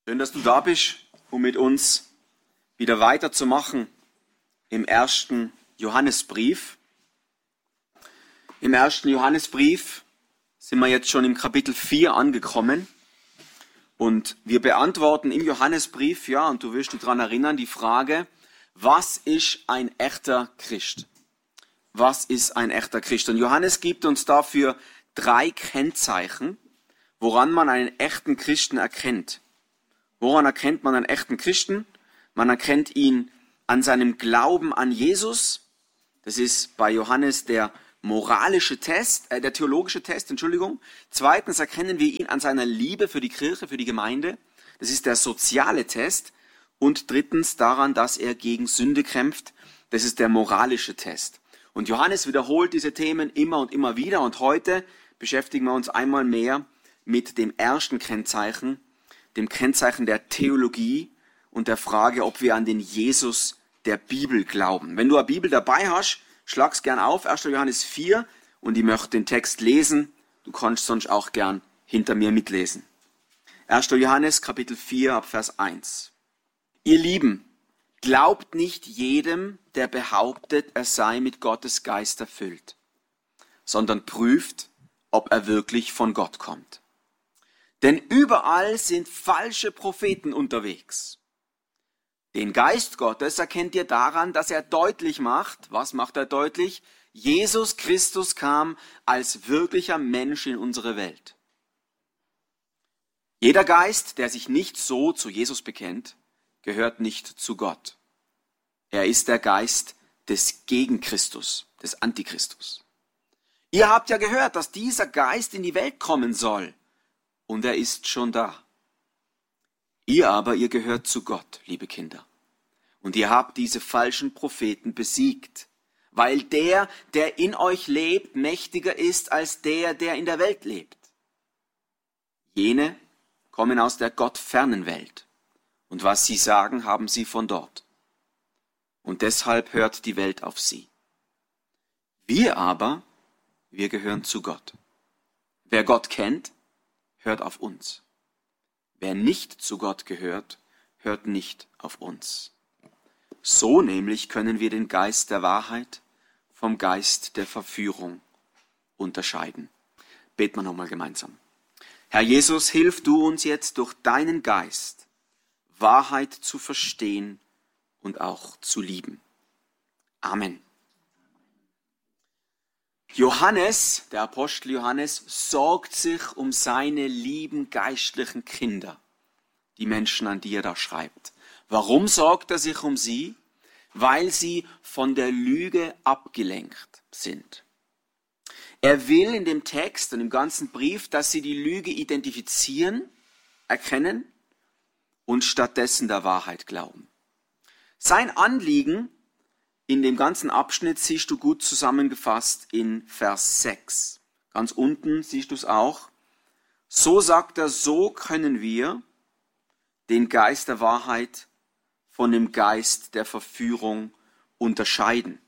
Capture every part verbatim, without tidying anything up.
Schön, dass du da bist, um mit uns wieder weiterzumachen im ersten Johannesbrief. Im ersten Johannesbrief sind wir jetzt schon im Kapitel vier angekommen und wir beantworten im Johannesbrief, ja, und du wirst dich daran erinnern, die Frage, was ist ein echter Christ? Was ist ein echter Christ? Und Johannes gibt uns dafür drei Kennzeichen, woran man einen echten Christen erkennt. Woran erkennt man einen echten Christen? Man erkennt ihn an seinem Glauben an Jesus. Das ist bei Johannes der moralische Test, äh, der theologische Test, Entschuldigung. Zweitens erkennen wir ihn an seiner Liebe für die Kirche, für die Gemeinde. Das ist der soziale Test. Und drittens daran, dass er gegen Sünde kämpft. Das ist der moralische Test. Und Johannes wiederholt diese Themen immer und immer wieder. Und heute beschäftigen wir uns einmal mehr mit dem ersten Kennzeichen, dem Kennzeichen der Theologie und der Frage, ob wir an den Jesus der Bibel glauben. Wenn du eine Bibel dabei hast, schlag's gern auf, erster Johannes vier, und ich möchte den Text lesen. Du kannst sonst auch gern hinter mir mitlesen. erster Johannes, Kapitel vier, ab Vers eins. Ihr Lieben, glaubt nicht jedem, der behauptet, er sei mit Gottes Geist erfüllt, sondern prüft, ob er wirklich von Gott kommt. Denn überall sind falsche Propheten unterwegs. Den Geist Gottes erkennt ihr daran, dass er deutlich macht, was macht er deutlich? Jesus Christus kam als wirklicher Mensch in unsere Welt. Jeder Geist, der sich nicht so zu Jesus bekennt, gehört nicht zu Gott. Er ist der Geist des Gegenchristus, des Antichristus. Ihr habt ja gehört, dass dieser Geist in die Welt kommen soll. Und er ist schon da. Ihr aber, ihr gehört zu Gott, liebe Kinder. Und ihr habt diese falschen Propheten besiegt, weil der, der in euch lebt, mächtiger ist als der, der in der Welt lebt. Jene kommen aus der gottfernen Welt. Und was sie sagen, haben sie von dort. Und deshalb hört die Welt auf sie. Wir aber, wir gehören zu Gott. Wer Gott kennt, hört auf uns. Wer nicht zu Gott gehört, hört nicht auf uns. So nämlich können wir den Geist der Wahrheit vom Geist der Verführung unterscheiden. Beten wir nochmal gemeinsam. Herr Jesus, hilf du uns jetzt durch deinen Geist, Wahrheit zu verstehen und auch zu lieben. Amen. Johannes, der Apostel Johannes, sorgt sich um seine lieben geistlichen Kinder, die Menschen, an die er da schreibt. Warum sorgt er sich um sie? Weil sie von der Lüge abgelenkt sind. Er will in dem Text und im ganzen Brief, dass sie die Lüge identifizieren, erkennen und stattdessen der Wahrheit glauben. Sein Anliegen in dem ganzen Abschnitt siehst du gut zusammengefasst in Vers sechs. Ganz unten siehst du es auch. So sagt er, so können wir den Geist der Wahrheit von dem Geist der Verführung unterscheiden.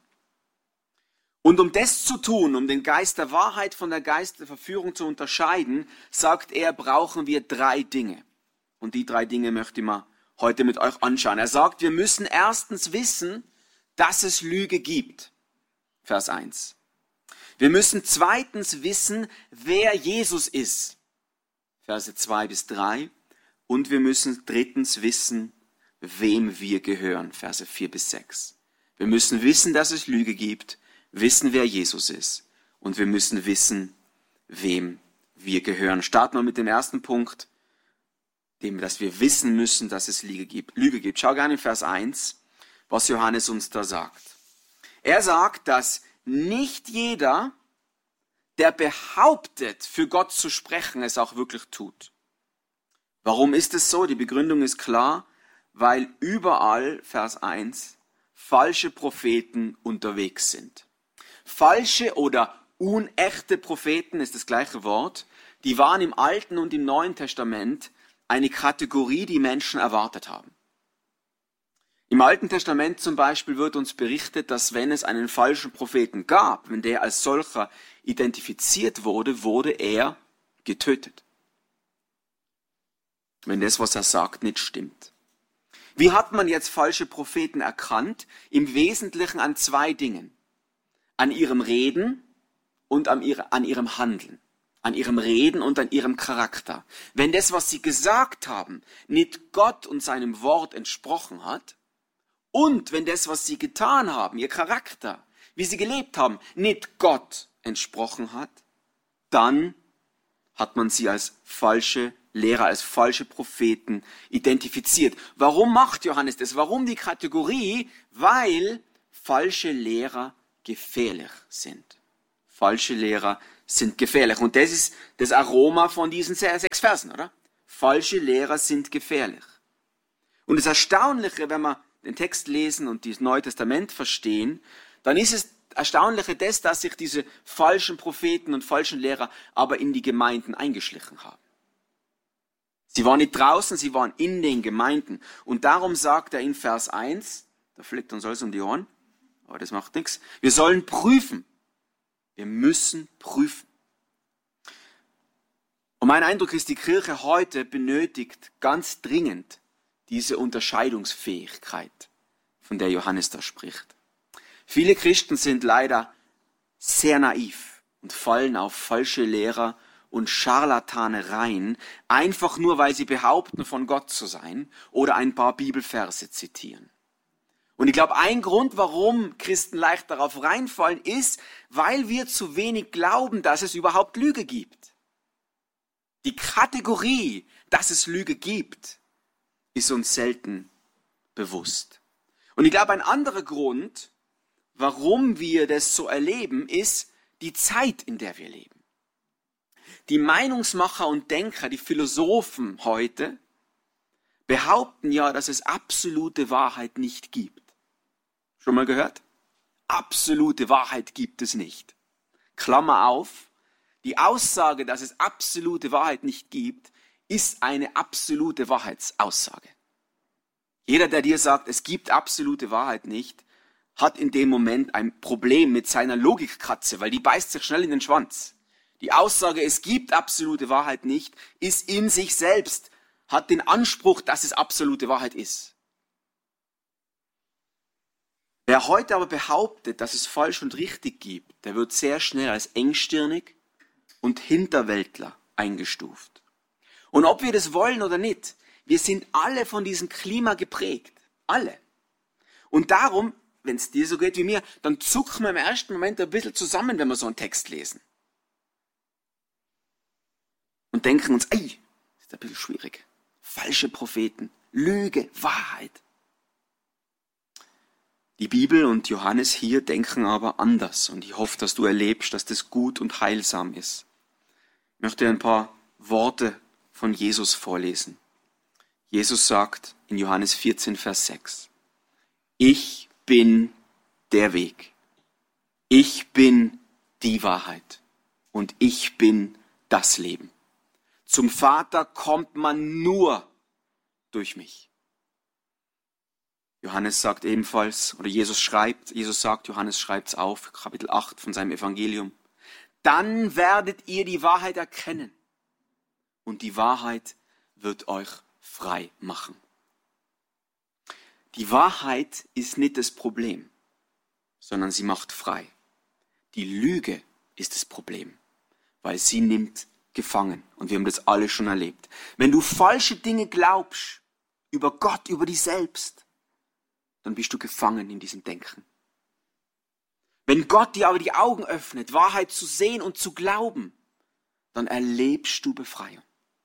Und um das zu tun, um den Geist der Wahrheit von der Geist der Verführung zu unterscheiden, sagt er, brauchen wir drei Dinge. Und die drei Dinge möchte ich mal heute mit euch anschauen. Er sagt, wir müssen erstens wissen, dass es Lüge gibt. Vers eins. Wir müssen zweitens wissen, wer Jesus ist. Verse zwei bis drei. Und wir müssen drittens wissen, wem wir gehören. Verse vier bis sechs. Wir müssen wissen, dass es Lüge gibt, wissen, wer Jesus ist. Und wir müssen wissen, wem wir gehören. Starten wir mit dem ersten Punkt, dem, dass wir wissen müssen, dass es Lüge gibt. Lüge gibt. Schau gerne in Vers eins. Was Johannes uns da sagt. Er sagt, dass nicht jeder, der behauptet, für Gott zu sprechen, es auch wirklich tut. Warum ist es so? Die Begründung ist klar, weil überall, Vers eins, falsche Propheten unterwegs sind. Falsche oder unechte Propheten ist das gleiche Wort. Die waren im Alten und im Neuen Testament eine Kategorie, die Menschen erwartet haben. Im Alten Testament zum Beispiel wird uns berichtet, dass wenn es einen falschen Propheten gab, wenn der als solcher identifiziert wurde, wurde er getötet. wenn das, was er sagt, nicht stimmt. Wie hat man jetzt falsche Propheten erkannt? Im Wesentlichen an zwei Dingen. An ihrem Reden und an ihrem Handeln. An ihrem Reden und an ihrem Charakter. Wenn das, was sie gesagt haben, nicht Gott und seinem Wort entsprochen hat, und wenn das, was sie getan haben, ihr Charakter, wie sie gelebt haben, nicht Gott entsprochen hat, dann hat man sie als falsche Lehrer, als falsche Propheten identifiziert. Warum macht Johannes das? Warum die Kategorie? Weil falsche Lehrer gefährlich sind. Falsche Lehrer sind gefährlich. Und das ist das Aroma von diesen sechs Versen, oder? Falsche Lehrer sind gefährlich. Und das Erstaunliche, wenn wir den Text lesen und das Neue Testament verstehen, dann ist es Erstaunliche das, dass sich diese falschen Propheten und falschen Lehrer aber in die Gemeinden eingeschlichen haben. Sie waren nicht draußen, sie waren in den Gemeinden. Und darum sagt er in Vers eins, da fliegt uns alles um die Ohren, aber das macht nichts, wir sollen prüfen. Wir müssen prüfen. Und mein Eindruck ist, die Kirche heute benötigt ganz dringend diese Unterscheidungsfähigkeit, von der Johannes da spricht. Viele Christen sind leider sehr naiv und fallen auf falsche Lehrer und Scharlatanereien, einfach nur, weil sie behaupten, von Gott zu sein oder ein paar Bibelverse zitieren. Und ich glaube, ein Grund, warum Christen leicht darauf reinfallen, ist, weil wir zu wenig glauben, dass es überhaupt Lüge gibt. Die Kategorie, dass es Lüge gibt, ist uns selten bewusst. Und ich glaube, ein anderer Grund, warum wir das so erleben, ist die Zeit, in der wir leben. Die Meinungsmacher und Denker, die Philosophen heute, behaupten ja, dass es absolute Wahrheit nicht gibt. Schon mal gehört? Absolute Wahrheit gibt es nicht. Klammer auf, die Aussage, dass es absolute Wahrheit nicht gibt, ist eine absolute Wahrheitsaussage. Jeder, der dir sagt, es gibt absolute Wahrheit nicht, hat in dem Moment ein Problem mit seiner Logikkatze, weil die beißt sich schnell in den Schwanz. Die Aussage, es gibt absolute Wahrheit nicht, ist in sich selbst, hat den Anspruch, dass es absolute Wahrheit ist. Wer heute aber behauptet, dass es falsch und richtig gibt, der wird sehr schnell als engstirnig und Hinterwäldler eingestuft. Und ob wir das wollen oder nicht, wir sind alle von diesem Klima geprägt. Alle. Und darum, wenn es dir so geht wie mir, dann zucken wir im ersten Moment ein bisschen zusammen, wenn wir so einen Text lesen. Und denken uns, ey, das ist ein bisschen schwierig. Falsche Propheten, Lüge, Wahrheit. Die Bibel und Johannes hier denken aber anders. Und ich hoffe, dass du erlebst, dass das gut und heilsam ist. Ich möchte ein paar Worte von Jesus vorlesen. Jesus sagt in Johannes vierzehn, Vers sechs, ich bin der Weg. Ich bin die Wahrheit. Und ich bin das Leben. Zum Vater kommt man nur durch mich. Johannes sagt ebenfalls, oder Jesus schreibt, Jesus sagt, Johannes schreibt es auf, Kapitel acht von seinem Evangelium. Dann werdet ihr die Wahrheit erkennen. Und die Wahrheit wird euch frei machen. Die Wahrheit ist nicht das Problem, sondern sie macht frei. Die Lüge ist das Problem, weil sie nimmt gefangen. Und wir haben das alle schon erlebt. Wenn du falsche Dinge glaubst, über Gott, über dich selbst, dann bist du gefangen in diesem Denken. Wenn Gott dir aber die Augen öffnet, Wahrheit zu sehen und zu glauben, dann erlebst du Befreiung.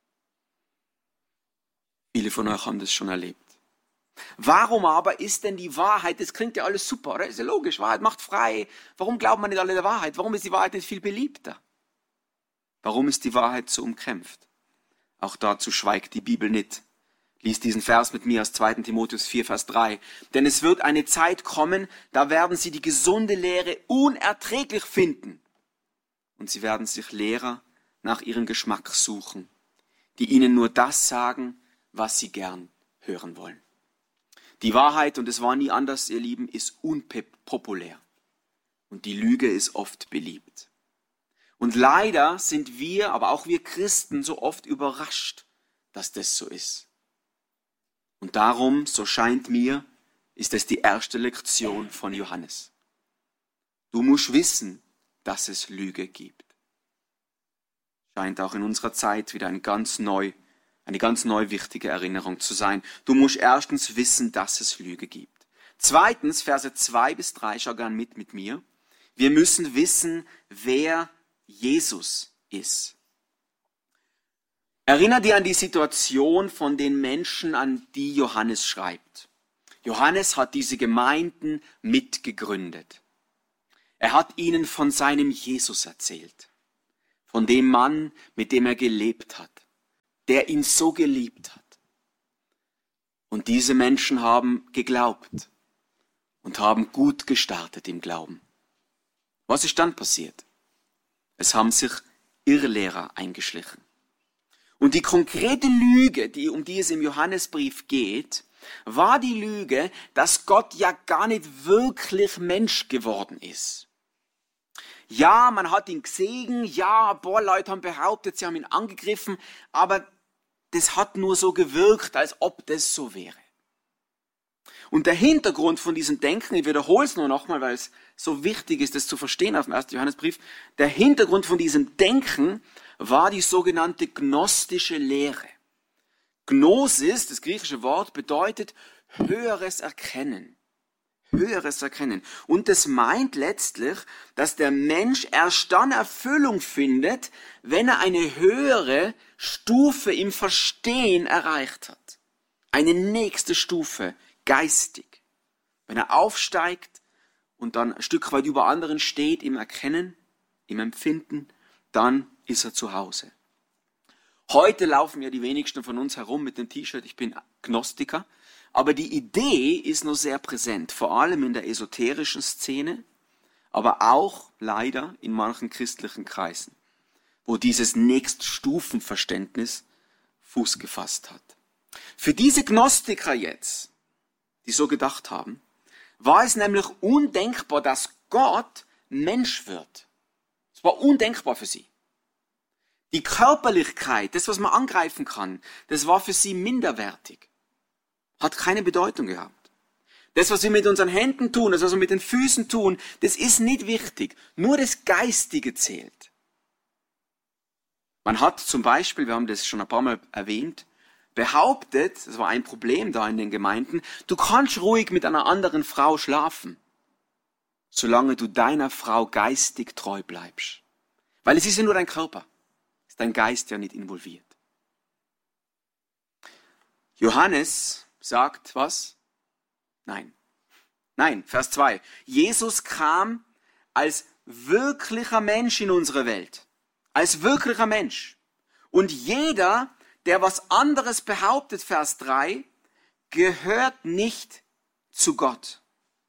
Viele von euch haben das schon erlebt. Warum aber ist denn die Wahrheit, das klingt ja alles super, oder? Ist ja logisch, Wahrheit macht frei. Warum glauben wir nicht alle der Wahrheit? Warum ist die Wahrheit nicht viel beliebter? Warum ist die Wahrheit so umkämpft? Auch dazu schweigt die Bibel nicht. Lies diesen Vers mit mir aus zweiten Timotheus vier, Vers drei. Denn es wird eine Zeit kommen, da werden sie die gesunde Lehre unerträglich finden. Und sie werden sich Lehrer nach ihrem Geschmack suchen, die ihnen nur das sagen, was sie gern hören wollen. Die Wahrheit, und es war nie anders, ihr Lieben, ist unpopulär. Und die Lüge ist oft beliebt. Und leider sind wir, aber auch wir Christen, so oft überrascht, dass das so ist. Und darum, so scheint mir, ist es die erste Lektion von Johannes. Du musst wissen, dass es Lüge gibt. Scheint auch in unserer Zeit wieder ein ganz neu, eine ganz neu wichtige Erinnerung zu sein. Du musst erstens wissen, dass es Lüge gibt. Zweitens, Verse zwei bis drei, schau gern mit mit mir. Wir müssen wissen, wer Jesus ist. Erinnere dich an die Situation von den Menschen, an die Johannes schreibt. Johannes hat diese Gemeinden mitgegründet. Er hat ihnen von seinem Jesus erzählt, von dem Mann, mit dem er gelebt hat, der ihn so geliebt hat. Und diese Menschen haben geglaubt und haben gut gestartet im Glauben. Was ist dann passiert? Es haben sich Irrlehrer eingeschlichen. Und die konkrete Lüge, die, um die es im Johannesbrief geht, war die Lüge, dass Gott ja gar nicht wirklich Mensch geworden ist. Ja, man hat ihn gesehen, ja, ein paar Leute haben behauptet, sie haben ihn angegriffen, aber das hat nur so gewirkt, als ob das so wäre. Und der Hintergrund von diesem Denken, ich wiederhole es nur nochmal, weil es so wichtig ist, das zu verstehen auf dem ersten Johannesbrief, der Hintergrund von diesem Denken war die sogenannte gnostische Lehre. Gnosis, das griechische Wort, bedeutet höheres Erkennen. Höheres Erkennen. Und das meint letztlich, dass der Mensch erst dann Erfüllung findet, wenn er eine höhere Stufe im Verstehen erreicht hat. Eine nächste Stufe, geistig. Wenn er aufsteigt und dann ein Stück weit über anderen steht, im Erkennen, im Empfinden, dann ist er zu Hause. Heute laufen ja die wenigsten von uns herum mit dem T-Shirt, ich bin Gnostiker, aber die Idee ist noch sehr präsent, vor allem in der esoterischen Szene, aber auch leider in manchen christlichen Kreisen, wo dieses Nächststufenverständnis Fuß gefasst hat. Für diese Gnostiker jetzt, die so gedacht haben, war es nämlich undenkbar, dass Gott Mensch wird. Es war undenkbar für sie. Die Körperlichkeit, das, was man angreifen kann, das war für sie minderwertig. Hat keine Bedeutung gehabt. Das, was wir mit unseren Händen tun, das, was wir mit den Füßen tun, das ist nicht wichtig. Nur das Geistige zählt. Man hat zum Beispiel, wir haben das schon ein paar Mal erwähnt, behauptet, das war ein Problem da in den Gemeinden, du kannst ruhig mit einer anderen Frau schlafen, solange du deiner Frau geistig treu bleibst. Weil es ist ja nur dein Körper. Dein Geist ja nicht involviert. Johannes sagt was? Nein. Nein, Vers zwei. Jesus kam als wirklicher Mensch in unsere Welt. Als wirklicher Mensch. Und jeder, der was anderes behauptet, Vers drei, gehört nicht zu Gott.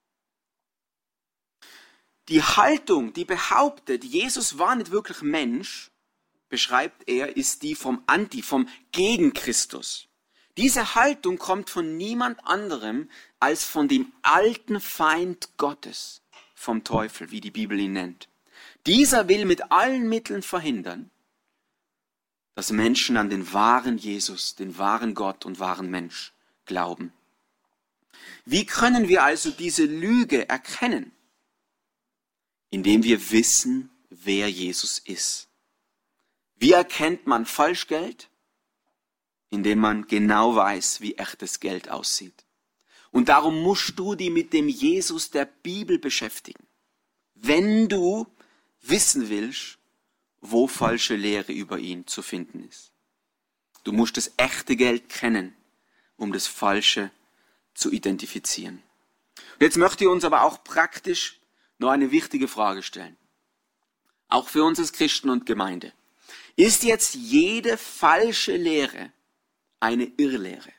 Die Haltung, die behauptet, Jesus war nicht wirklich Mensch, beschreibt er, ist die vom Anti, vom Gegenchristus. Diese Haltung kommt von niemand anderem als von dem alten Feind Gottes, vom Teufel, wie die Bibel ihn nennt. Dieser will mit allen Mitteln verhindern, dass Menschen an den wahren Jesus, den wahren Gott und wahren Mensch glauben. Wie können wir also diese Lüge erkennen? Indem wir wissen, wer Jesus ist. Wie erkennt man Falschgeld? Indem man genau weiß, wie echtes Geld aussieht. Und darum musst du dich mit dem Jesus der Bibel beschäftigen. Wenn du wissen willst, wo falsche Lehre über ihn zu finden ist. Du musst das echte Geld kennen, um das Falsche zu identifizieren. Und jetzt möchte ich uns aber auch praktisch noch eine wichtige Frage stellen. Auch für uns als Christen und Gemeinde. Ist jetzt jede falsche Lehre eine Irrlehre?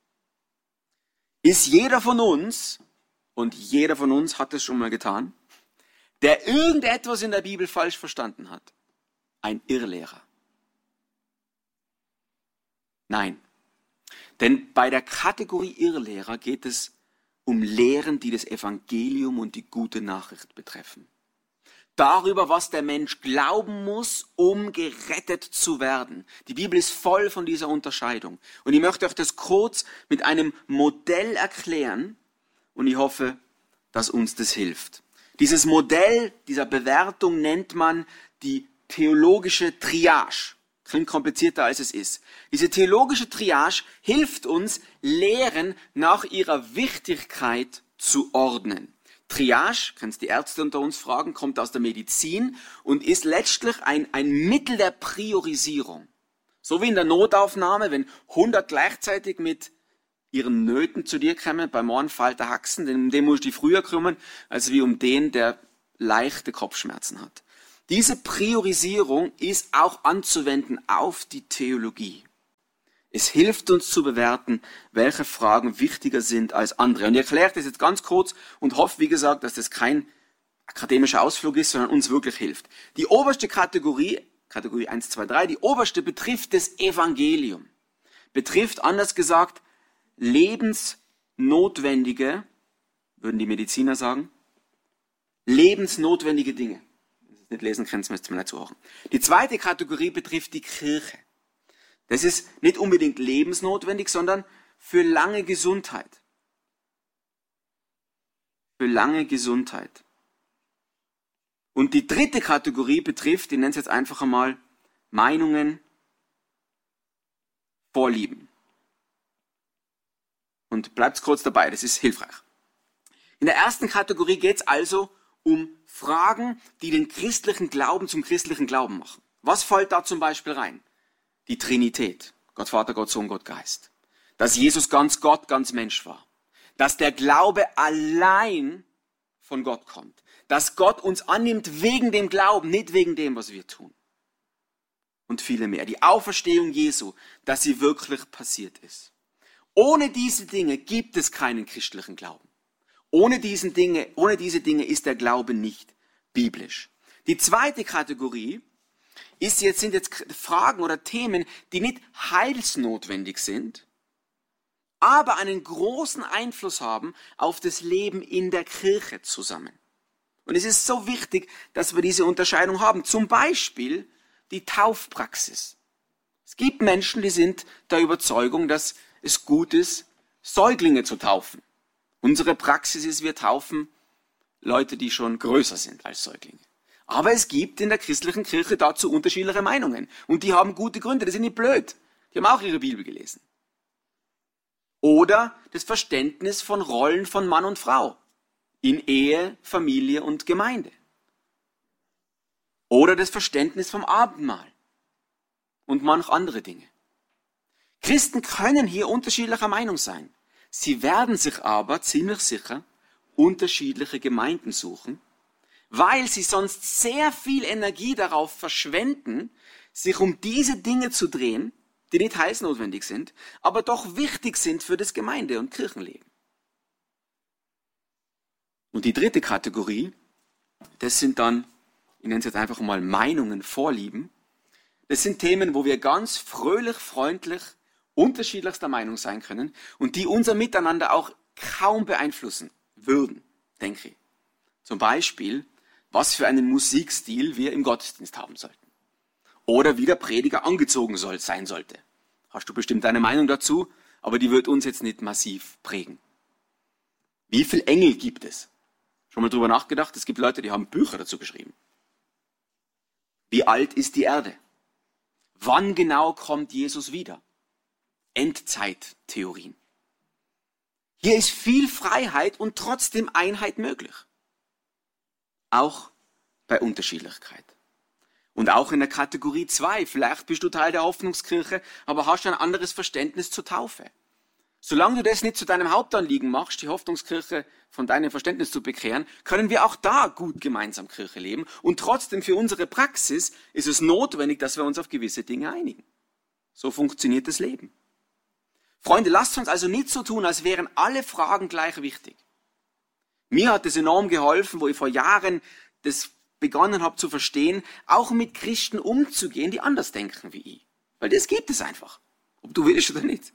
Ist jeder von uns, und jeder von uns hat es schon mal getan, der irgendetwas in der Bibel falsch verstanden hat, ein Irrlehrer? Nein. Denn bei der Kategorie Irrlehrer geht es um Lehren, die das Evangelium und die gute Nachricht betreffen. darüber, was der Mensch glauben muss, um gerettet zu werden. Die Bibel ist voll von dieser Unterscheidung. Und ich möchte euch das kurz mit einem Modell erklären und ich hoffe, dass uns das hilft. Dieses Modell dieser Bewertung nennt man die theologische Triage. Klingt komplizierter, als es ist. Diese theologische Triage hilft uns, Lehren nach ihrer Wichtigkeit zu ordnen. Triage, kannst die Ärzte unter uns fragen, kommt aus der Medizin und ist letztlich ein, ein Mittel der Priorisierung. So wie in der Notaufnahme, wenn hundert gleichzeitig mit ihren Nöten zu dir kommen, beim einen fällt der Haxen, um den musst du dich früher kümmern, als wie um den, der leichte Kopfschmerzen hat. Diese Priorisierung ist auch anzuwenden auf die Theologie. Es hilft uns zu bewerten, welche Fragen wichtiger sind als andere. Und ich erkläre das jetzt ganz kurz und hoffe, wie gesagt, dass das kein akademischer Ausflug ist, sondern uns wirklich hilft. Die oberste Kategorie, Kategorie eins, zwei, drei, die oberste betrifft das Evangelium. Betrifft, anders gesagt, lebensnotwendige, würden die Mediziner sagen, lebensnotwendige Dinge. Wenn ihr es nicht lesen könnt, müsst ihr mir nicht zuhören. Die zweite Kategorie betrifft die Kirche. Das ist nicht unbedingt lebensnotwendig, sondern für lange Gesundheit. Für lange Gesundheit. Und die dritte Kategorie betrifft, ich nenne es jetzt einfach einmal, Meinungen, Vorlieben. Und bleibt kurz dabei, das ist hilfreich. In der ersten Kategorie geht es also um Fragen, die den christlichen Glauben zum christlichen Glauben machen. Was fällt da zum Beispiel rein? Die Trinität, Gott Vater, Gott Sohn, Gott Geist. Dass Jesus ganz Gott, ganz Mensch war. Dass der Glaube allein von Gott kommt. Dass Gott uns annimmt wegen dem Glauben, nicht wegen dem, was wir tun. Und viele mehr. Die Auferstehung Jesu, dass sie wirklich passiert ist. Ohne diese Dinge gibt es keinen christlichen Glauben. Ohne, diesen Dinge, ohne diese Dinge ist der Glaube nicht biblisch. Die zweite Kategorie ist jetzt, sind jetzt Fragen oder Themen, die nicht heilsnotwendig sind, aber einen großen Einfluss haben auf das Leben in der Kirche zusammen. Und es ist so wichtig, dass wir diese Unterscheidung haben. Zum Beispiel die Taufpraxis. Es gibt Menschen, die sind der Überzeugung, dass es gut ist, Säuglinge zu taufen. Unsere Praxis ist, wir taufen Leute, die schon größer sind als Säuglinge. Aber es gibt in der christlichen Kirche dazu unterschiedliche Meinungen. Und die haben gute Gründe, die sind nicht blöd. Die haben auch ihre Bibel gelesen. Oder das Verständnis von Rollen von Mann und Frau in Ehe, Familie und Gemeinde. Oder das Verständnis vom Abendmahl und manch andere Dinge. Christen können hier unterschiedlicher Meinung sein. Sie werden sich aber ziemlich sicher unterschiedliche Gemeinden suchen, weil sie sonst sehr viel Energie darauf verschwenden, sich um diese Dinge zu drehen, die nicht heilsnotwendig sind, aber doch wichtig sind für das Gemeinde- und Kirchenleben. Und die dritte Kategorie, das sind dann, ich nenne es jetzt einfach mal Meinungen, Vorlieben. Das sind Themen, wo wir ganz fröhlich, freundlich, unterschiedlichster Meinung sein können und die unser Miteinander auch kaum beeinflussen würden, denke ich. Zum Beispiel, was für einen Musikstil wir im Gottesdienst haben sollten. Oder wie der Prediger angezogen soll, sein sollte. Hast du bestimmt eine Meinung dazu, aber die wird uns jetzt nicht massiv prägen. Wie viele Engel gibt es? Schon mal drüber nachgedacht? Es gibt Leute, die haben Bücher dazu geschrieben. Wie alt ist die Erde? Wann genau kommt Jesus wieder? Endzeittheorien. Hier ist viel Freiheit und trotzdem Einheit möglich. Auch bei Unterschiedlichkeit. Und auch in der Kategorie zwei, vielleicht bist du Teil der Hoffnungskirche, aber hast ein anderes Verständnis zur Taufe. Solange du das nicht zu deinem Hauptanliegen machst, die Hoffnungskirche von deinem Verständnis zu bekehren, können wir auch da gut gemeinsam Kirche leben. Und trotzdem für unsere Praxis ist es notwendig, dass wir uns auf gewisse Dinge einigen. So funktioniert das Leben. Freunde, lasst uns also nicht so tun, als wären alle Fragen gleich wichtig. Mir hat es enorm geholfen, wo ich vor Jahren das begonnen habe zu verstehen, auch mit Christen umzugehen, die anders denken wie ich. Weil das gibt es einfach, ob du willst oder nicht.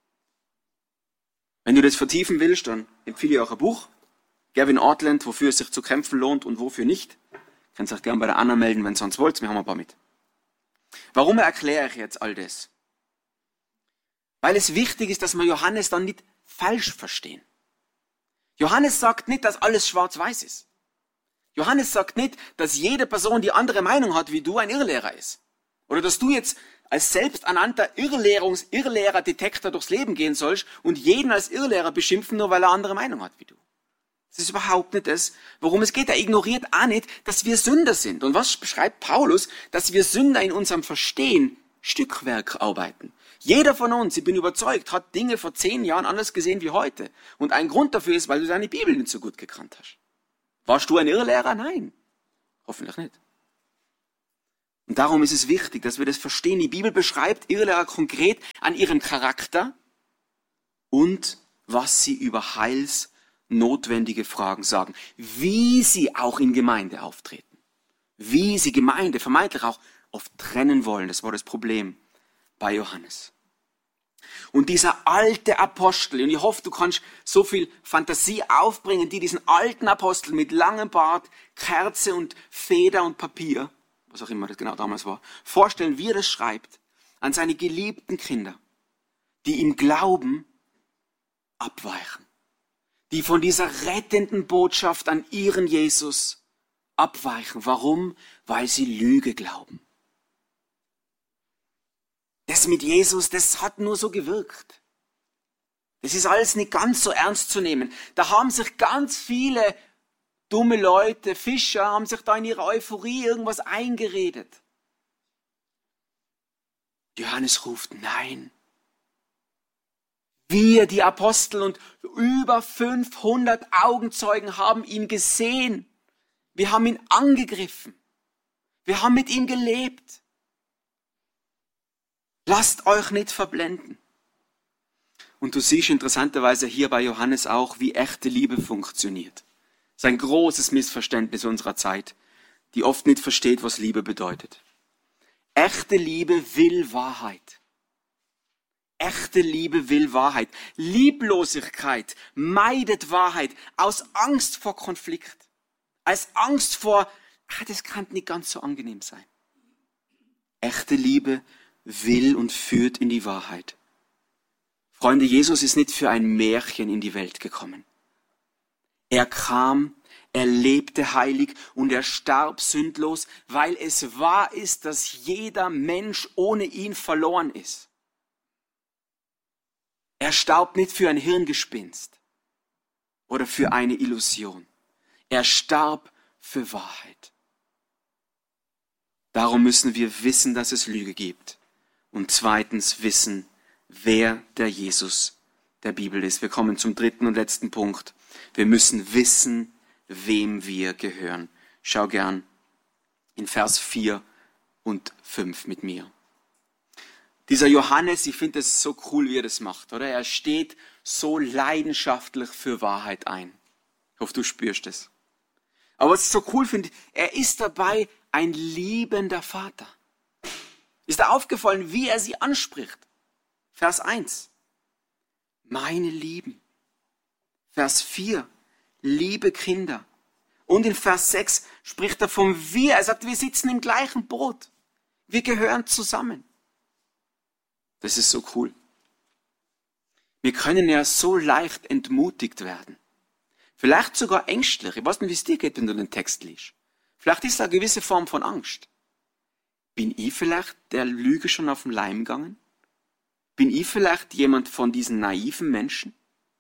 Wenn du das vertiefen willst, dann empfehle ich auch ein Buch, Gavin Ortlund, wofür es sich zu kämpfen lohnt und wofür nicht. Könnt ihr euch gerne bei der Anna melden, wenn ihr sonst wollt. Wir haben ein paar mit. Warum erkläre ich jetzt all das? Weil es wichtig ist, dass wir Johannes dann nicht falsch verstehen. Johannes sagt nicht, dass alles schwarz-weiß ist. Johannes sagt nicht, dass jede Person, die andere Meinung hat wie du, ein Irrlehrer ist. Oder dass du jetzt als selbsternannter Irrlehrungs- Irrlehrer-Detektor durchs Leben gehen sollst und jeden als Irrlehrer beschimpfen, nur weil er andere Meinung hat wie du. Das ist überhaupt nicht das, worum es geht. Er ignoriert auch nicht, dass wir Sünder sind. Und was beschreibt Paulus? Dass wir Sünder in unserem Verstehen Stückwerk arbeiten. Jeder von uns, ich bin überzeugt, hat Dinge vor zehn Jahren anders gesehen wie heute. Und ein Grund dafür ist, weil du deine Bibel nicht so gut gekannt hast. Warst du ein Irrlehrer? Nein. Hoffentlich nicht. Und darum ist es wichtig, dass wir das verstehen. Die Bibel beschreibt Irrlehrer konkret an ihrem Charakter und was sie über heilsnotwendige Fragen sagen. Wie sie auch in Gemeinde auftreten. Wie sie Gemeinde vermeintlich auch oft trennen wollen. Das war das Problem bei Johannes. Und dieser alte Apostel, und ich hoffe, du kannst so viel Fantasie aufbringen, die diesen alten Apostel mit langem Bart, Kerze und Feder und Papier, was auch immer das genau damals war, vorstellen, wie er das schreibt, an seine geliebten Kinder, die im Glauben abweichen, die von dieser rettenden Botschaft an ihren Jesus abweichen. Warum? Weil sie Lüge glauben. Das mit Jesus, das hat nur so gewirkt. Das ist alles nicht ganz so ernst zu nehmen. Da haben sich ganz viele dumme Leute, Fischer, haben sich da in ihrer Euphorie irgendwas eingeredet. Johannes ruft, nein. Wir, die Apostel und über fünfhundert Augenzeugen haben ihn gesehen. Wir haben ihn angegriffen. Wir haben mit ihm gelebt. Lasst euch nicht verblenden. Und du siehst interessanterweise hier bei Johannes auch, wie echte Liebe funktioniert. Das ist ein großes Missverständnis unserer Zeit, die oft nicht versteht, was Liebe bedeutet. Echte Liebe will Wahrheit. Echte Liebe will Wahrheit. Lieblosigkeit meidet Wahrheit aus Angst vor Konflikt. Als Angst vor, ach, das kann nicht ganz so angenehm sein. Echte Liebe will und führt in die Wahrheit. Freunde, Jesus ist nicht für ein Märchen in die Welt gekommen. Er kam, er lebte heilig und er starb sündlos, weil es wahr ist, dass jeder Mensch ohne ihn verloren ist. Er starb nicht für ein Hirngespinst oder für eine Illusion. Er starb für Wahrheit. Darum müssen wir wissen, dass es Lüge gibt. Und zweitens wissen, wer der Jesus der Bibel ist. Wir kommen zum dritten und letzten Punkt. Wir müssen wissen, wem wir gehören. Schau gern in Vers vier und fünf mit mir. Dieser Johannes, ich finde es so cool, wie er das macht, oder? Er steht so leidenschaftlich für Wahrheit ein. Ich hoffe, du spürst es. Aber was ich so cool finde, er ist dabei ein liebender Vater. Ist dir aufgefallen, wie er sie anspricht? Vers eins. Meine Lieben. Vers vier. Liebe Kinder. Und in Vers sechs spricht er vom Wir. Er sagt, wir sitzen im gleichen Boot. Wir gehören zusammen. Das ist so cool. Wir können ja so leicht entmutigt werden. Vielleicht sogar ängstlich. Ich weiß nicht, wie es dir geht, wenn du den Text liest. Vielleicht ist da eine gewisse Form von Angst. Bin ich vielleicht der Lüge schon auf den Leim gegangen? Bin ich vielleicht jemand von diesen naiven Menschen?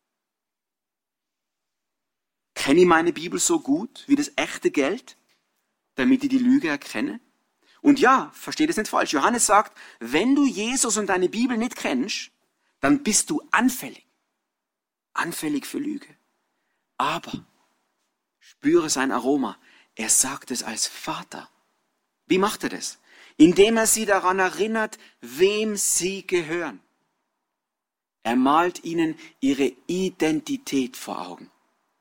Kenne ich meine Bibel so gut wie das echte Geld, damit ich die Lüge erkenne? Und ja, versteh das nicht falsch. Johannes sagt, wenn du Jesus und deine Bibel nicht kennst, dann bist du anfällig. Anfällig für Lüge. Aber spüre sein Aroma. Er sagt es als Vater. Wie macht er das? Indem er sie daran erinnert, wem sie gehören. Er malt ihnen ihre Identität vor Augen.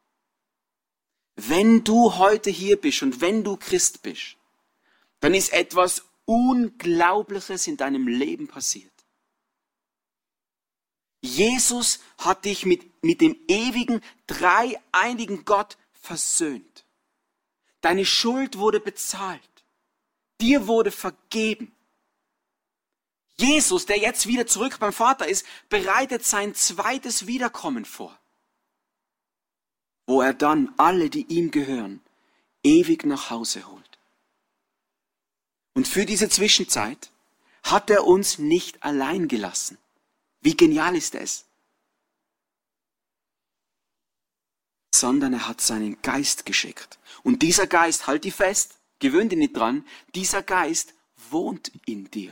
Wenn du heute hier bist und wenn du Christ bist, dann ist etwas Unglaubliches in deinem Leben passiert. Jesus hat dich mit, mit dem ewigen, dreieinigen Gott versöhnt. Deine Schuld wurde bezahlt. Dir wurde vergeben. Jesus, der jetzt wieder zurück beim Vater ist, bereitet sein zweites Wiederkommen vor, wo er dann alle, die ihm gehören, ewig nach Hause holt. Und für diese Zwischenzeit hat er uns nicht allein gelassen. Wie genial ist es? Sondern er hat seinen Geist geschickt. Und dieser Geist, halt dich fest, gewöhn dich nicht dran, dieser Geist wohnt in dir.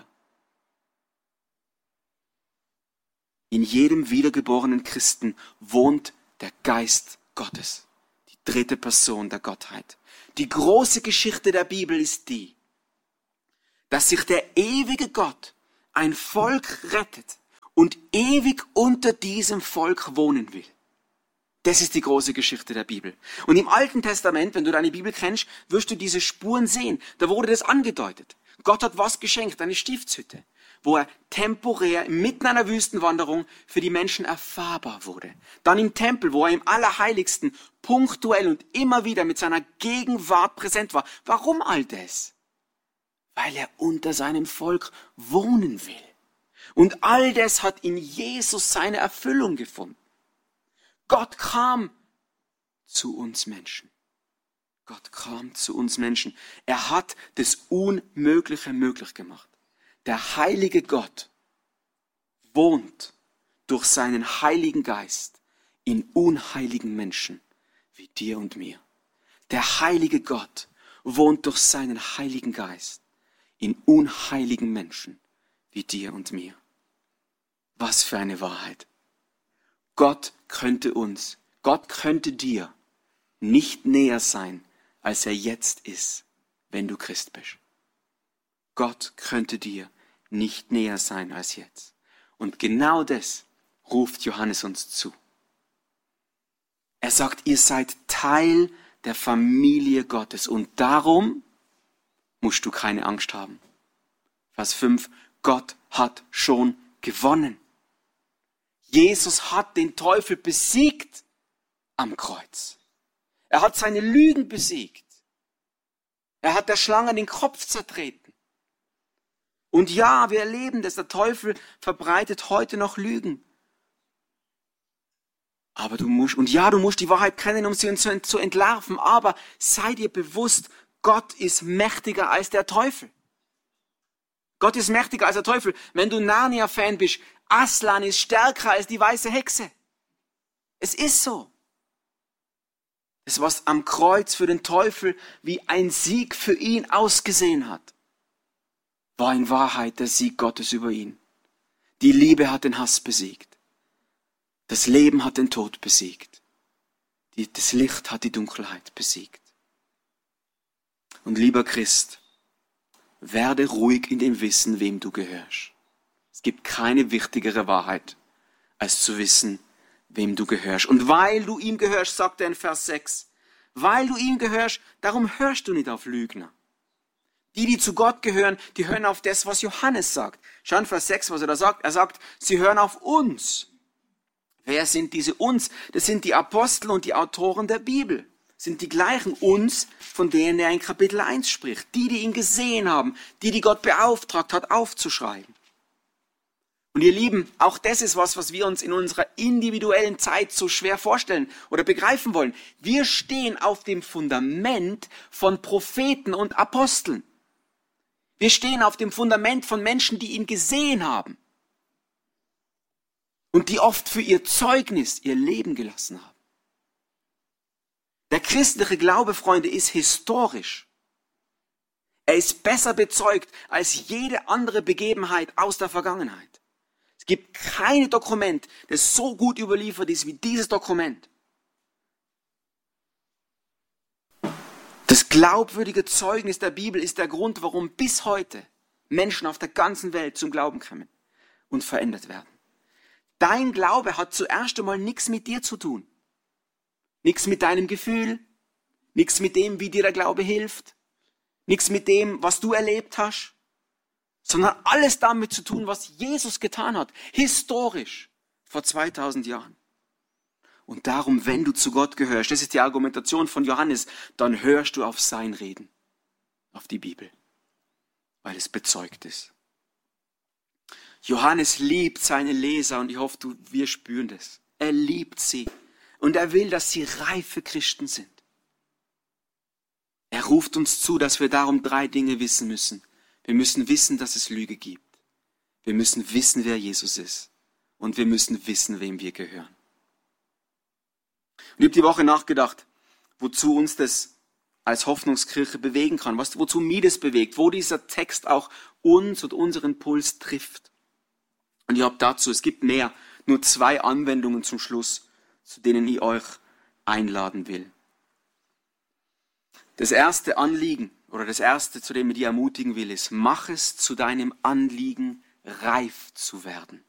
In jedem wiedergeborenen Christen wohnt der Geist Gottes, die dritte Person der Gottheit. Die große Geschichte der Bibel ist die, dass sich der ewige Gott ein Volk rettet und ewig unter diesem Volk wohnen will. Das ist die große Geschichte der Bibel. Und im Alten Testament, wenn du deine Bibel kennst, wirst du diese Spuren sehen. Da wurde das angedeutet. Gott hat was geschenkt, eine Stiftshütte, wo er temporär mitten einer Wüstenwanderung für die Menschen erfahrbar wurde. Dann im Tempel, wo er im Allerheiligsten punktuell und immer wieder mit seiner Gegenwart präsent war. Warum all das? Weil er unter seinem Volk wohnen will. Und all das hat in Jesus seine Erfüllung gefunden. Gott kam zu uns Menschen. Gott kam zu uns Menschen. Er hat das Unmögliche möglich gemacht. Der heilige Gott wohnt durch seinen Heiligen Geist in unheiligen Menschen wie dir und mir. Der heilige Gott wohnt durch seinen Heiligen Geist in unheiligen Menschen wie dir und mir. Was für eine Wahrheit. Gott könnte uns, Gott könnte dir nicht näher sein, als er jetzt ist, wenn du Christ bist. Gott könnte dir nicht näher sein als jetzt. Und genau das ruft Johannes uns zu. Er sagt, ihr seid Teil der Familie Gottes und darum musst du keine Angst haben. Vers fünf, Gott hat schon gewonnen. Jesus hat den Teufel besiegt am Kreuz. Er hat seine Lügen besiegt. Er hat der Schlange den Kopf zertreten. Und ja, wir erleben das, der Teufel verbreitet heute noch Lügen. Aber du musst, und ja, du musst die Wahrheit kennen, um sie zu entlarven, aber sei dir bewusst, Gott ist mächtiger als der Teufel. Gott ist mächtiger als der Teufel. Wenn du Narnia-Fan bist, Aslan ist stärker als die weiße Hexe. Es ist so. Das, was am Kreuz für den Teufel wie ein Sieg für ihn ausgesehen hat, war in Wahrheit der Sieg Gottes über ihn. Die Liebe hat den Hass besiegt. Das Leben hat den Tod besiegt. Die, das Licht hat die Dunkelheit besiegt. Und lieber Christ, werde ruhig in dem Wissen, wem du gehörst. Es gibt keine wichtigere Wahrheit, als zu wissen, wem du gehörst. Und weil du ihm gehörst, sagt er in Vers sechs, weil du ihm gehörst, darum hörst du nicht auf Lügner. Die, die zu Gott gehören, die hören auf das, was Johannes sagt. Schau in Vers sechs, was er da sagt. Er sagt, sie hören auf uns. Wer sind diese uns? Das sind die Apostel und die Autoren der Bibel. Das sind die gleichen uns, von denen er in Kapitel eins spricht. Die, die ihn gesehen haben. Die, die Gott beauftragt hat, aufzuschreiben. Und ihr Lieben, auch das ist was, was wir uns in unserer individuellen Zeit so schwer vorstellen oder begreifen wollen. Wir stehen auf dem Fundament von Propheten und Aposteln. Wir stehen auf dem Fundament von Menschen, die ihn gesehen haben. Und die oft für ihr Zeugnis ihr Leben gelassen haben. Der christliche Glaube, Freunde, ist historisch. Er ist besser bezeugt als jede andere Begebenheit aus der Vergangenheit. Es gibt kein Dokument, das so gut überliefert ist wie dieses Dokument. Das glaubwürdige Zeugnis der Bibel ist der Grund, warum bis heute Menschen auf der ganzen Welt zum Glauben kommen und verändert werden. Dein Glaube hat zuerst einmal nichts mit dir zu tun. Nichts mit deinem Gefühl, nichts mit dem, wie dir der Glaube hilft, nichts mit dem, was du erlebt hast, sondern alles damit zu tun, was Jesus getan hat, historisch, vor zweitausend Jahren. Und darum, wenn du zu Gott gehörst, das ist die Argumentation von Johannes, dann hörst du auf sein Reden, auf die Bibel, weil es bezeugt ist. Johannes liebt seine Leser und ich hoffe, du, wir spüren das. Er liebt sie und er will, dass sie reife Christen sind. Er ruft uns zu, dass wir darum drei Dinge wissen müssen. Wir müssen wissen, dass es Lüge gibt. Wir müssen wissen, wer Jesus ist. Und wir müssen wissen, wem wir gehören. Und ich habe die Woche nachgedacht, wozu uns das als Hoffnungskirche bewegen kann, was, wozu mich das bewegt, wo dieser Text auch uns und unseren Puls trifft. Und ich habe dazu, es gibt mehr, nur zwei Anwendungen zum Schluss, zu denen ich euch einladen will. Das erste Anliegen, oder das erste, zu dem ich dich ermutigen will, ist, mach es zu deinem Anliegen, reif zu werden.